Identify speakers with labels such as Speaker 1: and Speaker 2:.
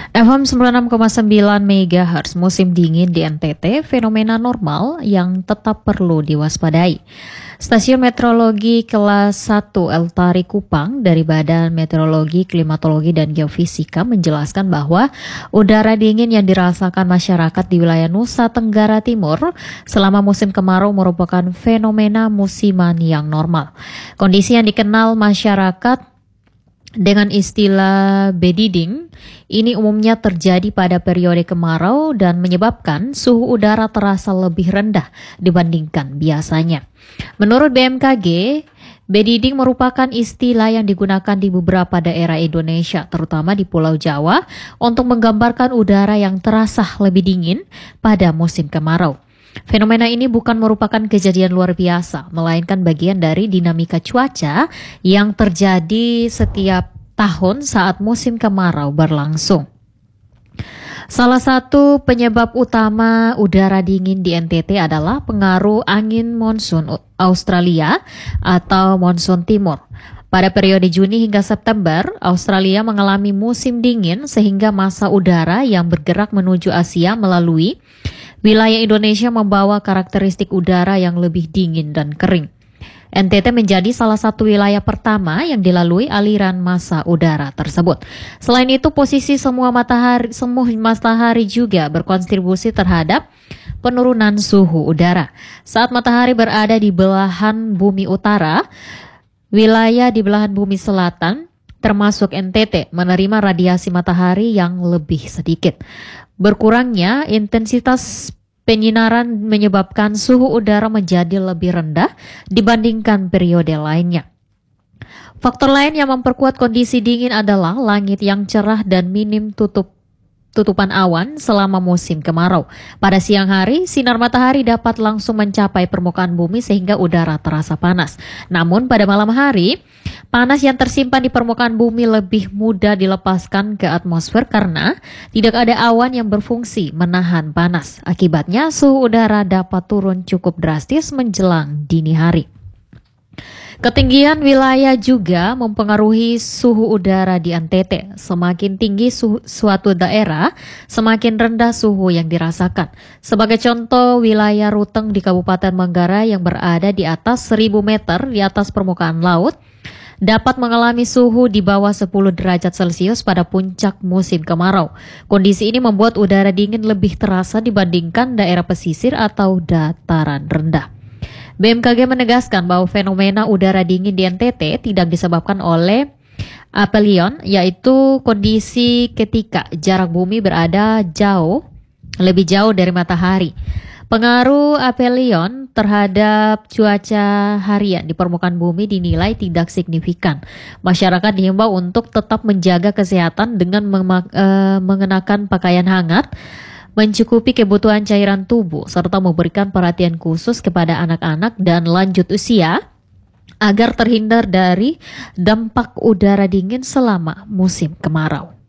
Speaker 1: FM 96,9 MHz musim dingin di NTT fenomena normal yang tetap perlu diwaspadai. Stasiun Meteorologi Kelas 1 Eltari Kupang dari Badan Meteorologi, Klimatologi, dan Geofisika menjelaskan bahwa udara dingin yang dirasakan masyarakat di wilayah Nusa Tenggara Timur selama musim kemarau merupakan fenomena musiman yang normal. Kondisi yang dikenal masyarakat dengan istilah bediding, ini umumnya terjadi pada periode kemarau dan menyebabkan suhu udara terasa lebih rendah dibandingkan biasanya. Menurut BMKG, bediding merupakan istilah yang digunakan di beberapa daerah Indonesia, terutama di Pulau Jawa, untuk menggambarkan udara yang terasa lebih dingin pada musim kemarau. Fenomena ini bukan merupakan kejadian luar biasa, melainkan bagian dari dinamika cuaca yang terjadi setiap tahun saat musim kemarau berlangsung. Salah satu penyebab utama udara dingin di NTT adalah pengaruh angin monsun Australia atau monsun timur. Pada periode Juni hingga September, Australia mengalami musim dingin sehingga massa udara yang bergerak menuju Asia melalui wilayah Indonesia membawa karakteristik udara yang lebih dingin dan kering. NTT menjadi salah satu wilayah pertama yang dilalui aliran massa udara tersebut. Selain itu, posisi semua matahari juga berkontribusi terhadap penurunan suhu udara. Saat matahari berada di belahan bumi utara, wilayah di belahan bumi selatan, termasuk NTT, menerima radiasi matahari yang lebih sedikit. Berkurangnya intensitas penyinaran menyebabkan suhu udara menjadi lebih rendah dibandingkan periode lainnya. Faktor lain yang memperkuat kondisi dingin adalah langit yang cerah dan minim tutupan awan selama musim kemarau. Pada siang hari, sinar matahari dapat langsung mencapai permukaan bumi sehingga udara terasa panas. Namun pada malam hari, panas yang tersimpan di permukaan bumi lebih mudah dilepaskan ke atmosfer karena tidak ada awan yang berfungsi menahan panas. Akibatnya, suhu udara dapat turun cukup drastis menjelang dini hari. Ketinggian wilayah juga mempengaruhi suhu udara di NTT. Semakin tinggi suatu daerah, semakin rendah suhu yang dirasakan. Sebagai contoh, wilayah Ruteng di Kabupaten Manggarai yang berada di atas 1000 meter di atas permukaan laut dapat mengalami suhu di bawah 10 derajat Celcius pada puncak musim kemarau. Kondisi ini membuat udara dingin lebih terasa dibandingkan daerah pesisir atau dataran rendah. BMKG menegaskan bahwa fenomena udara dingin di NTT tidak disebabkan oleh aphelion, yaitu kondisi ketika jarak bumi berada lebih jauh dari matahari. Pengaruh aphelion terhadap cuaca harian di permukaan bumi dinilai tidak signifikan. Masyarakat dihimbau untuk tetap menjaga kesehatan dengan mengenakan pakaian hangat, mencukupi kebutuhan cairan tubuh, serta memberikan perhatian khusus kepada anak-anak dan lanjut usia agar terhindar dari dampak udara dingin selama musim kemarau.